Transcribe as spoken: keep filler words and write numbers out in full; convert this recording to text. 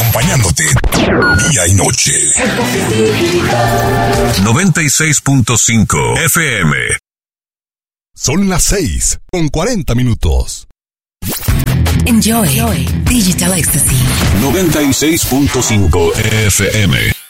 acompañándote día y noche. noventa y seis punto cinco F M. Son las seis con cuarenta minutos. Enjoy, Enjoy. Digital Ecstasy. noventa y seis punto cinco F M.